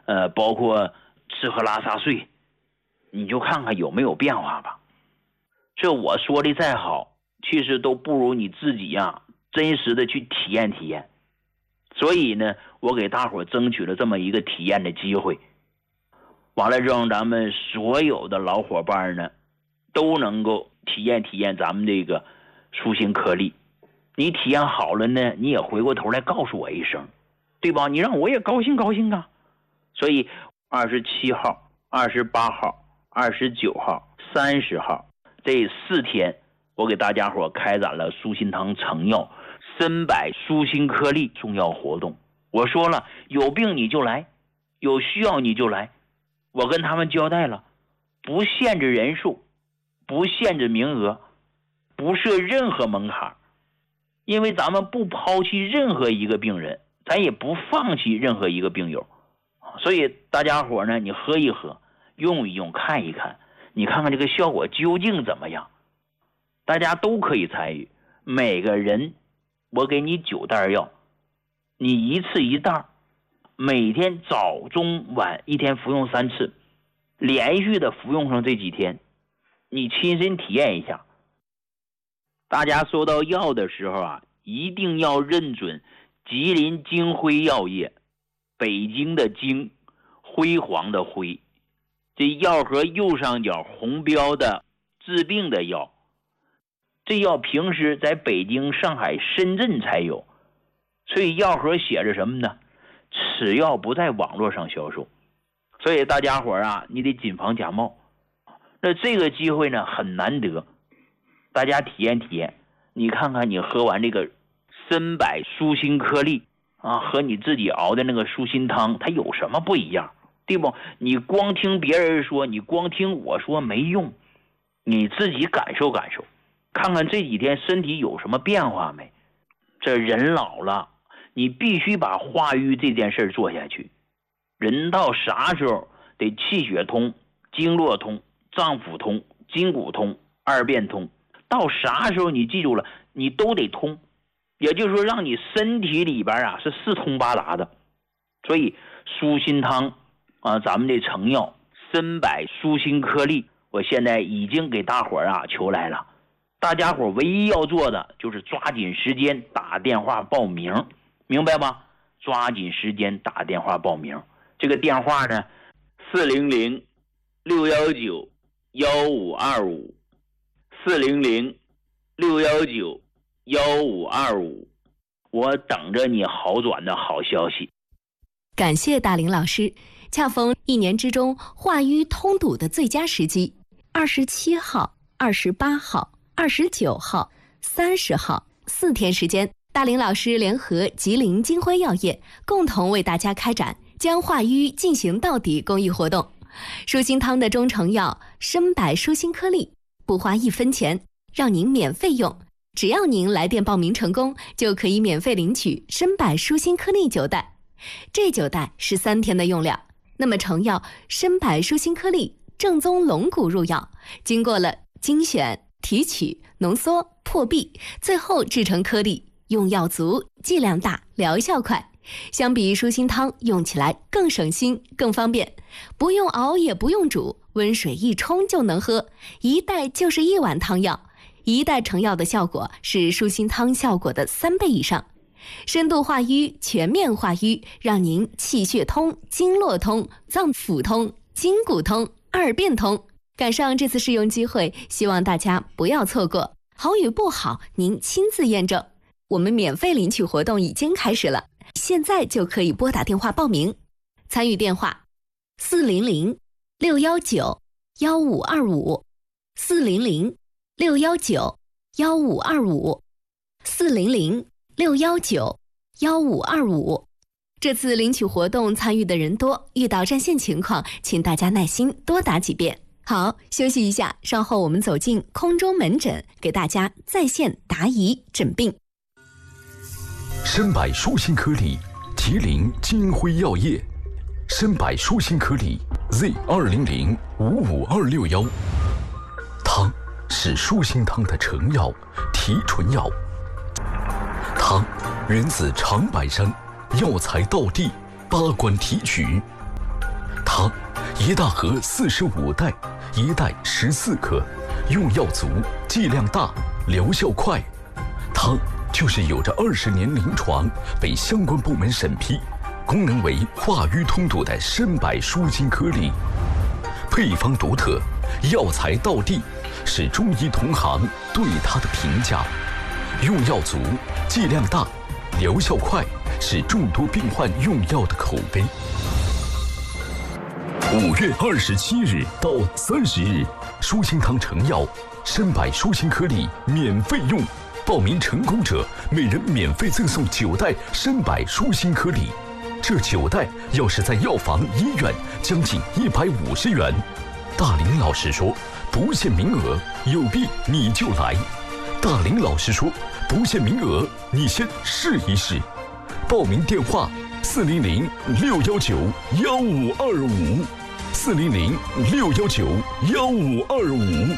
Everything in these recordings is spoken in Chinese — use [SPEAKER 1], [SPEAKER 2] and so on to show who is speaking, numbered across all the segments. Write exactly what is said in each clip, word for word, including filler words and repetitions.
[SPEAKER 1] 呃，包括吃喝拉撒睡，你就看看有没有变化吧。这我说的再好，其实都不如你自己呀、啊、真实的去体验体验。所以呢，我给大伙争取了这么一个体验的机会。完了之后，咱们所有的老伙伴呢，都能够体验体验咱们这个舒心颗粒。你体验好了呢，你也回过头来告诉我一声，对吧？你让我也高兴高兴啊。所以二十七号、二十八号、二十九号、三十号这四天，我给大家伙开展了舒心汤成药参柏舒心颗粒中药活动。我说了，有病你就来，有需要你就来。我跟他们交代了，不限制人数，不限制名额，不设任何门槛，因为咱们不抛弃任何一个病人，咱也不放弃任何一个病友。所以大家伙呢，你喝一喝，用一用，看一看，你看看这个效果究竟怎么样。大家都可以参与，每个人我给你九袋药，你一次一袋，每天早中晚一天服用三次，连续的服用上这几天，你亲身体验一下。大家收到药的时候啊，一定要认准吉林金辉药业，北京的京，辉煌的辉，这药盒右上角红标的治病的药，这药平时在北京、上海、深圳才有，所以药盒写着什么呢？此药不在网络上销售。所以大家伙啊，你得谨防假冒。那这个机会呢很难得，大家体验体验。你看看你喝完这个参柏舒心颗粒啊，和你自己熬的那个舒心汤，它有什么不一样，对不？你光听别人说，你光听我说没用，你自己感受感受，看看这几天身体有什么变化没。这人老了，你必须把化瘀这件事做下去。人到啥时候得气血通、经络通、脏腑通、筋骨通、二便通，到啥时候你记住了，你都得通。也就是说，让你身体里边啊是四通八达的。所以舒心汤啊，咱们这成药参柏舒心颗粒，我现在已经给大伙儿啊求来了。大家伙唯一要做的就是抓紧时间打电话报名，明白吧？抓紧时间打电话报名。这个电话呢，四零零六幺九幺五二五，四零零六幺九幺五二五，我等着你好转的好消息。
[SPEAKER 2] 感谢大林老师，恰逢一年之中化瘀通堵的最佳时机。二十七号、二十八号、二十九号、三十号四天时间，大林老师联合吉林金辉药业共同为大家开展将化瘀进行到底公益活动。舒心汤的中成药参柏舒心颗粒，不花一分钱，让您免费用。只要您来电报名成功，就可以免费领取参柏舒心颗粒九袋。这九袋是三天的用量。那么成药参柏舒心颗粒正宗龙骨入药，经过了精选、提取、浓缩、破壁，最后制成颗粒，用药足，剂量大，疗效快。相比舒心汤，用起来更省心更方便，不用熬也不用煮，温水一冲就能喝，一袋就是一碗汤药。一袋成药的效果是舒心汤效果的三倍以上，深度化瘀，全面化瘀，让您气血通、经络通、脏腑通、筋骨通、二便通。赶上这次试用机会，希望大家不要错过。好与不好，您亲自验证。我们免费领取活动已经开始了，现在就可以拨打电话报名。参与电话：四零零六幺九幺五二五，四零零六幺九幺五二五，四零零六幺九幺五二五。这次领取活动参与的人多，遇到占线情况，请大家耐心多打几遍。好，休息一下，稍后我们走进空中门诊，给大家在线答疑诊病。
[SPEAKER 3] 参柏舒心颗粒，吉林金辉药业，参柏舒心颗粒 Z 二零零五五二六幺。汤是舒心汤的成药、提纯药。汤源自长白山，药材道地，八关提取， 它一大盒四十五袋，一袋十四颗，用药足，剂量大，疗效快。它就是有着二十年临床，被相关部门审批，功能为化瘀通堵的参柏舒心颗粒。配方独特，药材道地，是中医同行对它的评价。用药足，剂量大，疗效快，是众多病患用药的口碑。五月二十七日到三十日，舒心堂成药参柏舒心颗粒免费用，报名成功者每人免费赠送九袋参柏舒心颗粒。这九袋要是在药房、医院，将近一百五十元。大林老师说，不限名额，有病你就来。大林老师说，不限名额，你先试一试。报名电话：四零零六幺九幺五二五，四零零六幺九幺五二五。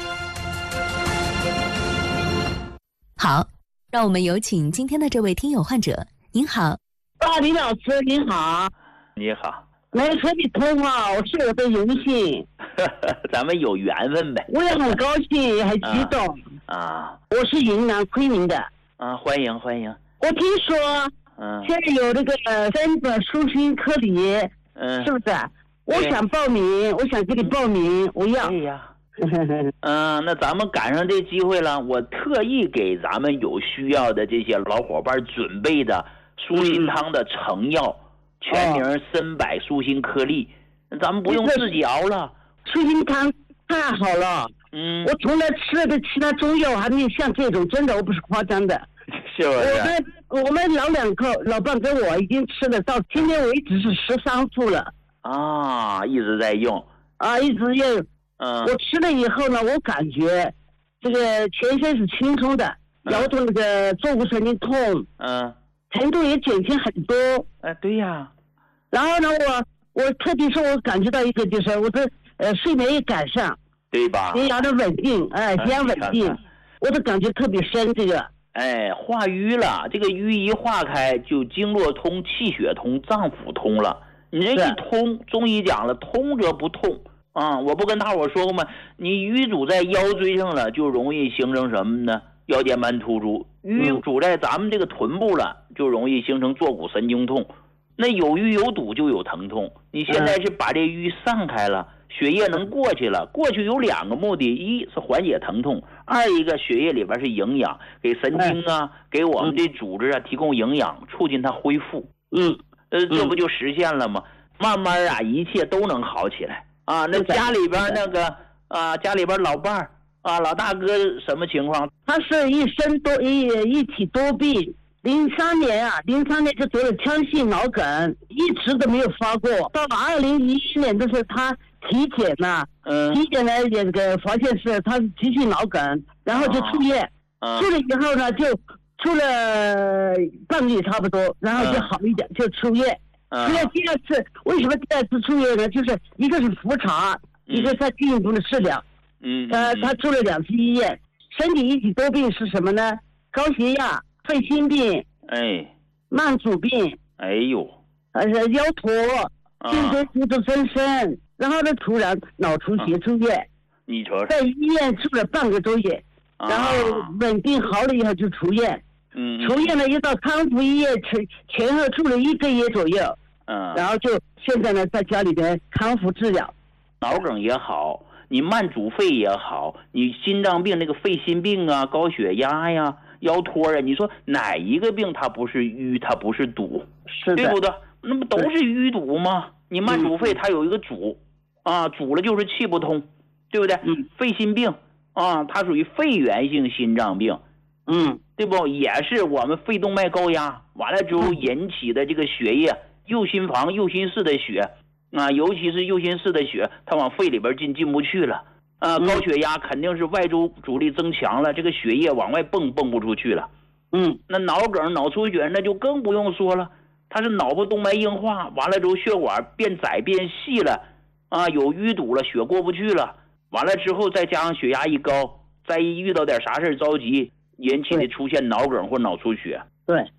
[SPEAKER 2] 好，让我们有请今天的这位听友患者。您好，
[SPEAKER 4] 啊，李老师您好。
[SPEAKER 1] 你好，
[SPEAKER 4] 能和你通话，我是我的荣幸。
[SPEAKER 1] 咱们有缘分呗。
[SPEAKER 4] 我也很高兴，也很激动。
[SPEAKER 1] 啊，啊
[SPEAKER 4] 我是云南昆明的。
[SPEAKER 1] 啊，欢迎欢迎。
[SPEAKER 4] 我听说，
[SPEAKER 1] 嗯，
[SPEAKER 4] 现在有那个参柏舒心颗粒，
[SPEAKER 1] 嗯，
[SPEAKER 4] 是不是？我想报名，我想给你报名，我要。
[SPEAKER 1] 对呀。嗯，那咱们赶上这机会了，我特意给咱们有需要的这些老伙伴准备的舒心汤的成药，嗯、全名参柏舒心颗粒，咱们不用自己熬了。
[SPEAKER 4] 舒心汤太好了，
[SPEAKER 1] 嗯，
[SPEAKER 4] 我从来吃的其他中药还没有像这种，真的我不是夸张的。
[SPEAKER 1] 是不是？
[SPEAKER 4] 我们我们老两口老伴跟我已经吃了，到今天为止是十三副了。
[SPEAKER 1] 啊，一直在用。
[SPEAKER 4] 啊，一直用。
[SPEAKER 1] 嗯，
[SPEAKER 4] 我吃了以后呢，我感觉这个全身是轻松的，腰痛那个坐骨神经痛，
[SPEAKER 1] 嗯，
[SPEAKER 4] 程度也减轻很多。
[SPEAKER 1] 哎，对呀。
[SPEAKER 4] 然后呢，我我特别是我感觉到一个就是我的呃睡眠也改善，
[SPEAKER 1] 对吧？
[SPEAKER 4] 血压的稳定，哎，血压稳定，我的感觉特别深。这个，
[SPEAKER 1] 哎，化瘀了，这个瘀一化开，就经络通、气血通、脏腑通了。你这一通，中医讲了，通则不痛。啊、嗯，我不跟大伙说过吗？你瘀阻在腰椎上了，就容易形成什么呢？腰间盘突出。瘀阻在咱们这个臀部了，就容易形成坐骨神经痛。那有瘀有堵就有疼痛。你现在是把这瘀散开了，血液能过去了。过去有两个目的，一是缓解疼痛，二一个血液里边是营养，给神经啊，给我们这组织啊提供营养，促进它恢复。
[SPEAKER 4] 嗯，
[SPEAKER 1] 呃，这不就实现了吗？慢慢啊，一切都能好起来。啊，那家里边那个啊，家里边老伴儿啊，老大哥什么情况？
[SPEAKER 4] 他是一身多一一体多病，零三年啊，零三年就得了腔性脑梗，一直都没有发过。到了二零一一年的时候，他体检呐、
[SPEAKER 1] 嗯，
[SPEAKER 4] 体检呢这个发现是他是急性脑梗，然后就出院，
[SPEAKER 1] 啊、
[SPEAKER 4] 出了以后呢，就出了半个月差不多，然后就好一点，嗯、就出院。出院第二次，为什么第二次出院呢？就是一个是复查，嗯、一个在进一步的治疗。
[SPEAKER 1] 嗯，
[SPEAKER 4] 呃，他住了两次医院。身体一体多病是什么呢？高血压、肺心病，
[SPEAKER 1] 哎，
[SPEAKER 4] 慢阻病，
[SPEAKER 1] 哎呦，
[SPEAKER 4] 呃，腰驼，颈椎骨质增生，然后呢，突然脑出血出院。
[SPEAKER 1] 你瞅，
[SPEAKER 4] 在医院住了半个多月，
[SPEAKER 1] 啊、
[SPEAKER 4] 然后稳定好了以后就出院。
[SPEAKER 1] 嗯，
[SPEAKER 4] 出院了，又到康复医院前前后住了一个月左右，
[SPEAKER 1] 嗯，
[SPEAKER 4] 然后就现在呢，在家里边康复治疗。
[SPEAKER 1] 脑梗也好，你慢阻肺也好，你心脏病那个肺心病啊，高血压呀，腰托啊，你说哪一个病它不是瘀，它不是堵，
[SPEAKER 4] 是的，
[SPEAKER 1] 对不对？那不都是淤堵吗？你慢阻肺，它有一个阻，嗯、啊，阻了就是气不通，对不对？
[SPEAKER 4] 嗯，
[SPEAKER 1] 肺心病啊，它属于肺源性心脏病。
[SPEAKER 4] 嗯，
[SPEAKER 1] 对不？也是我们肺动脉高压完了之后引起的这个血液，右心房、右心室的血啊，尤其是右心室的血，它往肺里边进进不去了啊。高血压肯定是外周阻力增强了，这个血液往外蹦蹦不出去了。
[SPEAKER 4] 嗯，
[SPEAKER 1] 那脑梗、脑出血那就更不用说了，它是脑部动脉硬化，完了之后血管变窄变细了啊，有淤堵了，血过不去了。完了之后再加上血压一高，再一遇到点啥事着急。引起的出现脑梗或脑出血，
[SPEAKER 4] 对，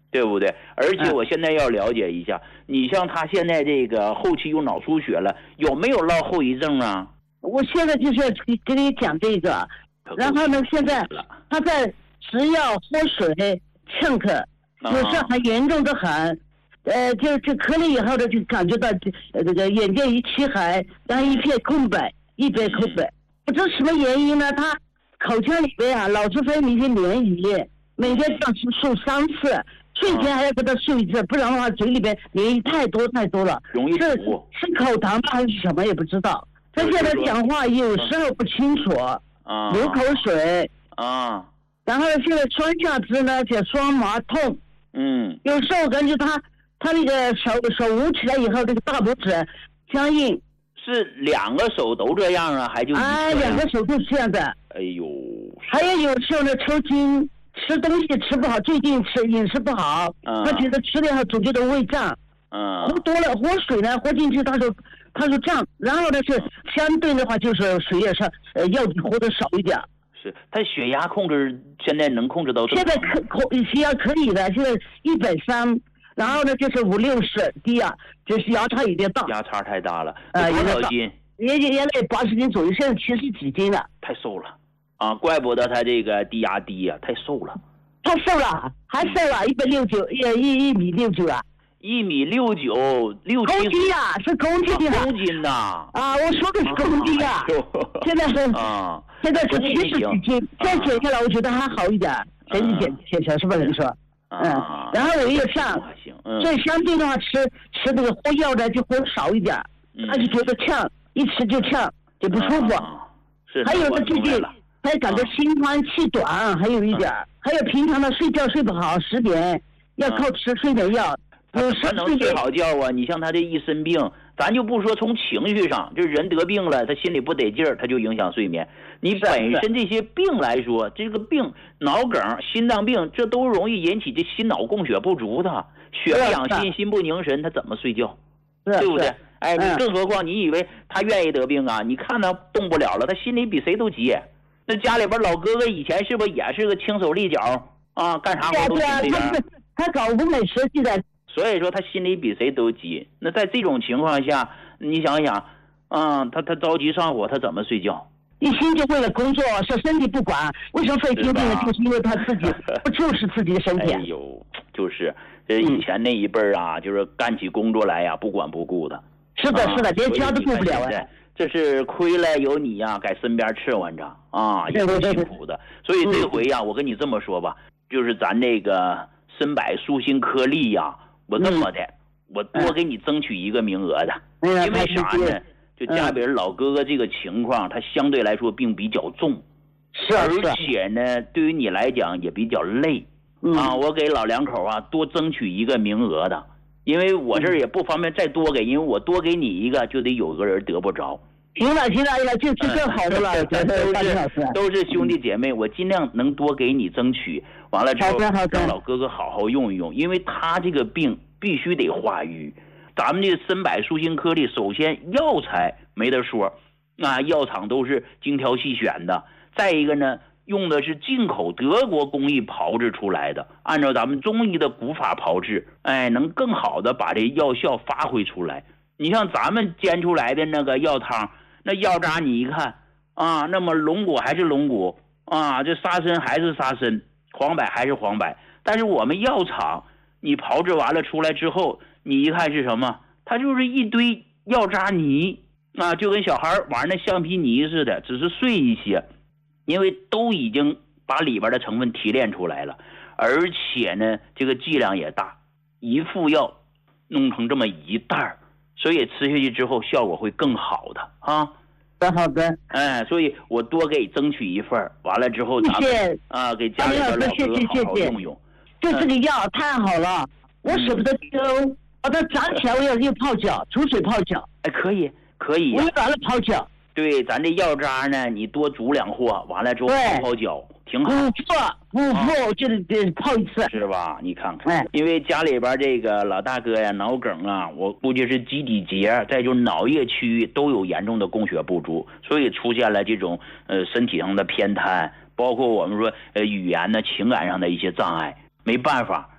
[SPEAKER 1] 对不对？而且我现在要了解一下，嗯、你像他现在这个后期有脑出血了，有没有落后遗症啊？
[SPEAKER 4] 我现在就是跟你讲这个，然后呢，现在他在吃药、喝水、呛咳，有时候还严重的很。呃，就就咳了以后呢，就感觉到呃这个眼睛一漆黑，然后一片空白，一片空白，不知道什么原因呢？他口腔里面啊，老是分泌一些黏液，每天要吃漱三次，睡前还要给他漱一次，不然的话嘴里边黏液太多太多了，
[SPEAKER 1] 容易
[SPEAKER 4] 是是口痰吗还是什么也不知道。他现在讲话有时候不清楚，
[SPEAKER 1] 啊，
[SPEAKER 4] 流口水
[SPEAKER 1] 啊，
[SPEAKER 4] 然后现在双下肢呢叫双麻痛，
[SPEAKER 1] 嗯，
[SPEAKER 4] 有时候我感觉他。他那个手手捂起来以后，这个大拇指僵硬。
[SPEAKER 1] 是两个手都这样啊，还就
[SPEAKER 4] 哎，两个手都是这样的。
[SPEAKER 1] 哎呦，
[SPEAKER 4] 还有有时候呢，抽筋，吃东西吃不好，最近吃饮食不好，
[SPEAKER 1] 嗯、
[SPEAKER 4] 他觉得吃了以后总觉得胃胀。
[SPEAKER 1] 嗯。
[SPEAKER 4] 喝多了，喝水呢，喝进去他就他就胀，然后呢是相对的话就是水也是呃药喝的少一点。
[SPEAKER 1] 是他血压控制现在能控制到？
[SPEAKER 4] 现在可可血压可以的，现在一百三。然后呢，就是五六十低啊，就是压差有点大，
[SPEAKER 1] 压差太大了。呃，多少斤？
[SPEAKER 4] 也也原来八十斤左右，现在七十几斤了。
[SPEAKER 1] 太瘦了，啊，怪不得他这个低压低呀、啊，太瘦了。
[SPEAKER 4] 太瘦了，还瘦了，一百六九，一一一米六九啊。
[SPEAKER 1] 一米六九，六
[SPEAKER 4] 公斤啊，是公斤
[SPEAKER 1] 啊，公斤呐。
[SPEAKER 4] 啊，我说的是公斤啊。现在是啊，现在是七十几斤，再减下来，我觉得还好一点，整体减减下来是不是人说？嗯，然后我也上，所以相对的话吃吃这个喝药的就喝少一点，他就觉得呛，一吃就呛，就不舒服。
[SPEAKER 1] 是。
[SPEAKER 4] 还有他最近他感觉心慌气短，还有一点，还有平常的睡觉睡不好，十点要靠吃睡眠药。
[SPEAKER 1] 有时能睡好觉啊？你像他这一身病，咱就不说从情绪上，就是人得病了，他心里不得劲儿，他就影响睡眠。你本身这些病来说，这个病脑梗、心脏病，这都容易引起这心脑供血不足的，血不养心，心不凝神，他怎么睡觉？对不对？哎，你更何况你以为他愿意得病啊？你看他动不了了，他心里比谁都急。那家里边老哥哥以前是不是也是个轻手利脚啊？干啥活都挺这样。
[SPEAKER 4] 他搞不美食系的。
[SPEAKER 1] 所以说他心里比谁都急。那在这种情况下，你想想，啊、嗯，他他着急上火，他怎么睡觉？
[SPEAKER 4] 一心就为了工作，是身体不管。为什么肺病呢？就是因为他自己不重视自己的身体。
[SPEAKER 1] 哎呦，就是这以前那一辈儿啊，嗯、就是干起工作来呀，不管不顾的。
[SPEAKER 4] 是的，是的，连家都顾不了啊。
[SPEAKER 1] 这是亏了有你呀、啊，在身边伺候着啊，也挺辛苦的。所以这回呀、啊，我跟你这么说吧，就是咱这个参柏舒心颗粒呀。我这么的，我多给你争取一个名额的，因为啥呢？就家里人老哥哥这个情况，他相对来说病比较重，
[SPEAKER 4] 是
[SPEAKER 1] 而且呢，对于你来讲也比较累啊。我给老两口啊多争取一个名额的，因为我这儿也不方便再多给，因为我多给你一个，就得有个人得不着。
[SPEAKER 4] 行了行了，哎呀，这这更好的了，
[SPEAKER 1] 都是都是兄弟姐妹，我尽量能多给你争取。完了之后，让老哥哥好好用一用，因为他这个病必须得化瘀。咱们这个参柏舒心颗粒，首先药材没得说，啊，药厂都是精挑细选的。再一个呢，用的是进口德国工艺炮制出来的，按照咱们中医的古法炮制，哎，能更好的把这药效发挥出来。你像咱们煎出来的那个药汤，那药渣你一看啊，那么龙骨还是龙骨啊，这沙参还是沙参，黄柏还是黄柏。但是我们药厂你炮制完了出来之后，你一看是什么？它就是一堆药渣泥啊，就跟小孩玩那橡皮泥似的，只是碎一些，因为都已经把里边的成分提炼出来了，而且呢，这个剂量也大，一副药弄成这么一袋儿。所以吃下去之后效果会更好的啊，
[SPEAKER 4] 好的好的，
[SPEAKER 1] 哎，所以我多给争取一份，完了之后咱们啊给家里的老哥好好用用。
[SPEAKER 4] 就这个药太好了，我舍不得丢，把它长起来我要又泡脚，煮水泡脚。
[SPEAKER 1] 哎，可以可以，
[SPEAKER 4] 我又完了泡脚。
[SPEAKER 1] 对，咱这药渣呢，你多煮两货，完了之后泡泡脚。挺好，
[SPEAKER 4] 五副五副就得泡一次，
[SPEAKER 1] 是吧？你看看，哎，因为家里边这个老大哥呀，脑梗啊，我估计是基底节，再就是脑叶区域都有严重的供血不足，所以出现了这种呃身体上的偏瘫，包括我们说呃语言呢、情感上的一些障碍。没办法，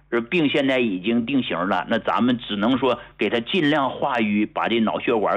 [SPEAKER 1] 这病现在已经定型了，那咱们只能说给他尽量化瘀，把这脑血管